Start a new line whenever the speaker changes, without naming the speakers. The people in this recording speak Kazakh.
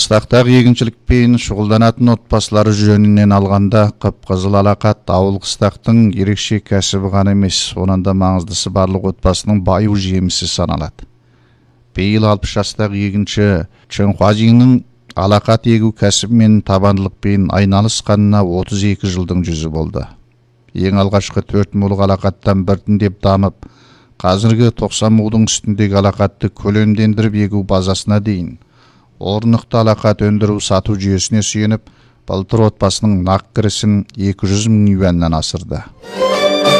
Қыстақтағы егіншілікпен шұғылданатын отбасылары жөнінен алғанда қып-қызыл алақат ауыл қыстақтың ерекше кәсібі ғана емес, онан да маңыздысы барлық отбасының баю жемісі саналады. Биыл 60 жастағы егінші Чөнхуажиннің алақат егу кәсібімен табандылықпен айналысқанына 32 жылдың жүзі болды. Ең алғашқы 4 мулық алақаттан біртіндеп дамып, қазіргі 90 мудың үстіндегі алақатты көлемдендіріп егу базасына дейін орнықты алақат өндіру сату жүйесіне сүйеніп, былтыр отбасының нақ кірісін 200 мың юаннан асырды.